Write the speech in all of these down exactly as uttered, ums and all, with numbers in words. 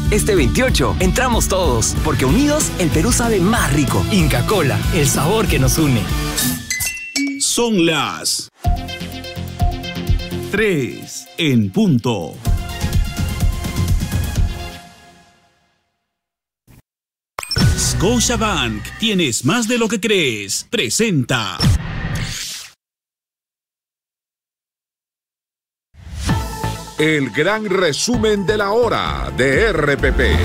Este veintiocho entramos todos, porque unidos el Perú sabe más rico. Inca Kola, el sabor que nos une. Son las tres en punto. Scotiabank, tienes más de lo que crees. Presenta el gran resumen de la hora de R P P.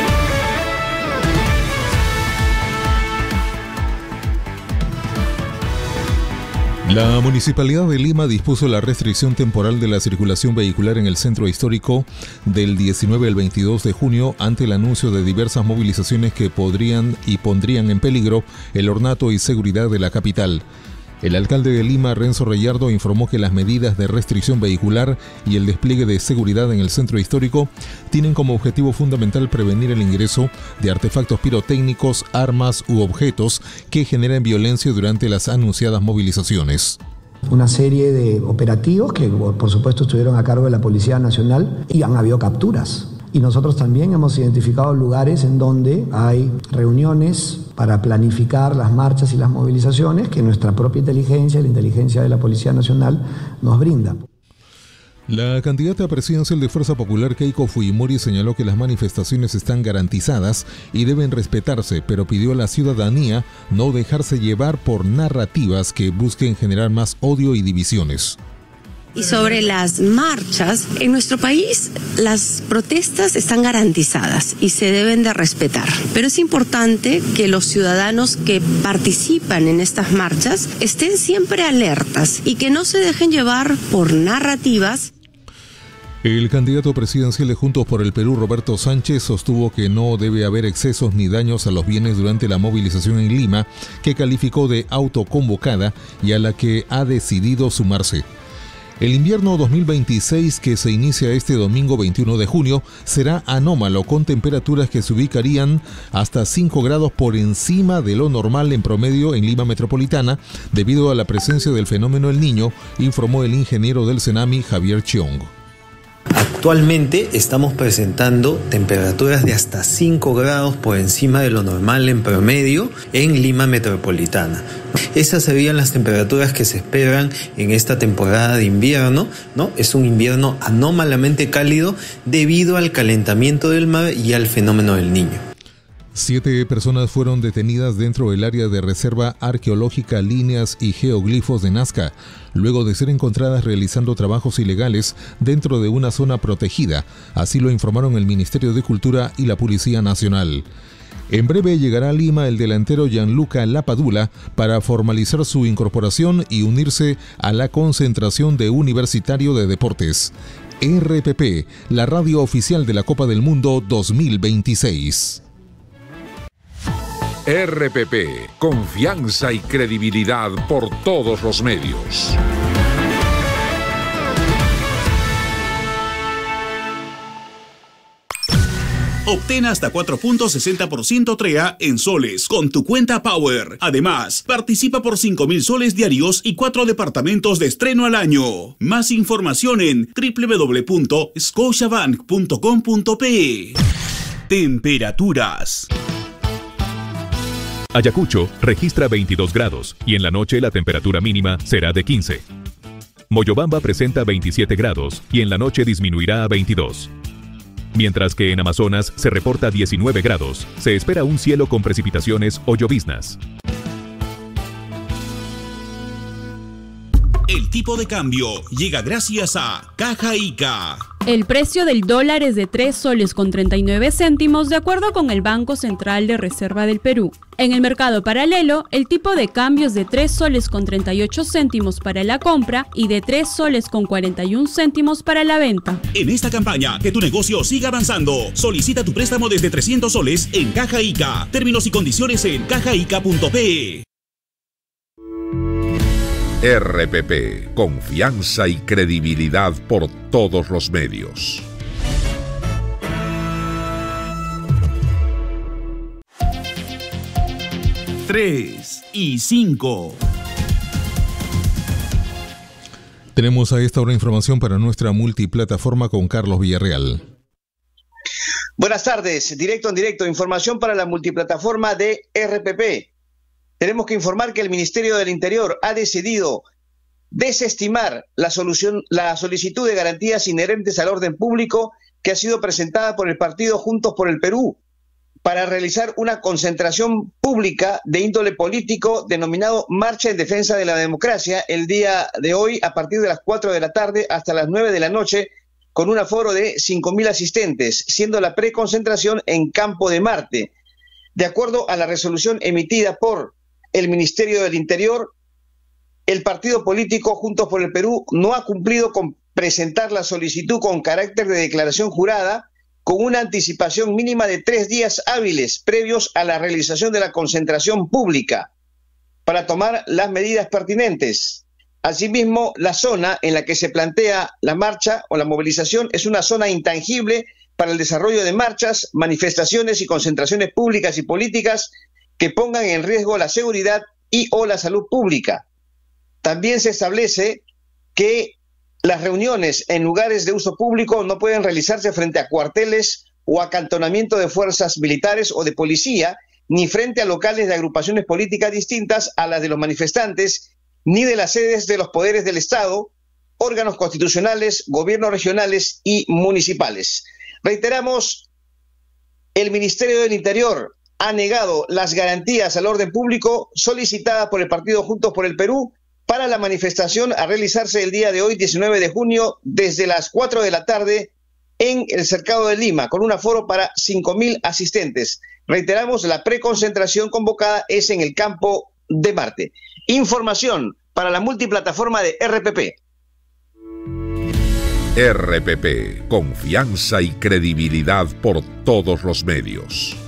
La Municipalidad de Lima dispuso la restricción temporal de la circulación vehicular en el centro histórico del diecinueve al veintidós de junio ante el anuncio de diversas movilizaciones que podrían y pondrían en peligro el ornato y seguridad de la capital. El alcalde de Lima, Renzo Reyardo, informó que las medidas de restricción vehicular y el despliegue de seguridad en el centro histórico tienen como objetivo fundamental prevenir el ingreso de artefactos pirotécnicos, armas u objetos que generen violencia durante las anunciadas movilizaciones. Una serie de operativos que, por supuesto, estuvieron a cargo de la Policía Nacional y han habido capturas. Y nosotros también hemos identificado lugares en donde hay reuniones para planificar las marchas y las movilizaciones que nuestra propia inteligencia y la inteligencia de la Policía Nacional nos brinda. La candidata presidencial de Fuerza Popular, Keiko Fujimori, señaló que las manifestaciones están garantizadas y deben respetarse, pero pidió a la ciudadanía no dejarse llevar por narrativas que busquen generar más odio y divisiones. Y sobre las marchas, en nuestro país las protestas están garantizadas y se deben de respetar. Pero es importante que los ciudadanos que participan en estas marchas estén siempre alertas y que no se dejen llevar por narrativas. El candidato presidencial de Juntos por el Perú, Roberto Sánchez, sostuvo que no debe haber excesos ni daños a los bienes durante la movilización en Lima, que calificó de autoconvocada y a la que ha decidido sumarse. El invierno dos mil veintiséis, que se inicia este domingo veintiuno de junio, será anómalo, con temperaturas que se ubicarían hasta cinco grados por encima de lo normal en promedio en Lima metropolitana, debido a la presencia del fenómeno El Niño, informó el ingeniero del Senami, Javier Chiong. Actualmente estamos presentando temperaturas de hasta cinco grados por encima de lo normal en promedio en Lima metropolitana. Esas serían las temperaturas que se esperan en esta temporada de invierno, ¿no? Es un invierno anómalamente cálido debido al calentamiento del mar y al fenómeno del Niño. Siete personas fueron detenidas dentro del área de reserva arqueológica Líneas y Geoglifos de Nazca, luego de ser encontradas realizando trabajos ilegales dentro de una zona protegida. Así lo informaron el Ministerio de Cultura y la Policía Nacional. En breve llegará a Lima el delantero Gianluca Lapadula para formalizar su incorporación y unirse a la concentración de Universitario de Deportes. R P P, la radio oficial de la Copa del Mundo dos mil veintiséis. R P P, confianza y credibilidad por todos los medios. Obtén hasta cuatro punto sesenta por ciento T R E A en soles con tu cuenta Power. Además, participa por cinco mil soles diarios y cuatro departamentos de estreno al año. Más información en doble u doble u doble u punto scotiabank punto com punto pe. Temperaturas. Ayacucho registra veintidós grados y en la noche la temperatura mínima será de quince. Moyobamba presenta veintisiete grados y en la noche disminuirá a veintidós. Mientras que en Amazonas se reporta diecinueve grados, se espera un cielo con precipitaciones o lloviznas. El tipo de cambio llega gracias a Caja Ica. El precio del dólar es de tres soles con treinta y nueve céntimos de acuerdo con el Banco Central de Reserva del Perú. En el mercado paralelo, el tipo de cambio es de tres soles con treinta y ocho céntimos para la compra y de tres soles con cuarenta y un céntimos para la venta. En esta campaña, que tu negocio siga avanzando, solicita tu préstamo desde trescientos soles en Caja Ica. Términos y condiciones en caja ica punto pe. R P P, confianza y credibilidad por todos los medios. tres y cinco. Tenemos a esta hora información para nuestra multiplataforma con Carlos Villarreal. Buenas tardes, directo en directo, información para la multiplataforma de R P P. Tenemos que informar que el Ministerio del Interior ha decidido desestimar la, solución, la solicitud de garantías inherentes al orden público que ha sido presentada por el partido Juntos por el Perú para realizar una concentración pública de índole político denominado Marcha en Defensa de la Democracia el día de hoy a partir de las cuatro de la tarde hasta las nueve de la noche con un aforo de cinco mil asistentes, siendo la preconcentración en Campo de Marte. De acuerdo a la resolución emitida por el Ministerio del Interior, el partido político Juntos por el Perú no ha cumplido con presentar la solicitud con carácter de declaración jurada con una anticipación mínima de tres días hábiles previos a la realización de la concentración pública para tomar las medidas pertinentes. Asimismo, la zona en la que se plantea la marcha o la movilización es una zona intangible para el desarrollo de marchas, manifestaciones y concentraciones públicas y políticas que pongan en riesgo la seguridad y o la salud pública. También se establece que las reuniones en lugares de uso público no pueden realizarse frente a cuarteles o acantonamiento de fuerzas militares o de policía, ni frente a locales de agrupaciones políticas distintas a las de los manifestantes, ni de las sedes de los poderes del Estado, órganos constitucionales, gobiernos regionales y municipales. Reiteramos, el Ministerio del Interior ha negado las garantías al orden público solicitadas por el partido Juntos por el Perú para la manifestación a realizarse el día de hoy, diecinueve de junio, desde las cuatro de la tarde en el Cercado de Lima, con un aforo para cinco mil asistentes. Reiteramos, la preconcentración convocada es en el Campo de Marte. Información para la multiplataforma de R P P. R P P, confianza y credibilidad por todos los medios.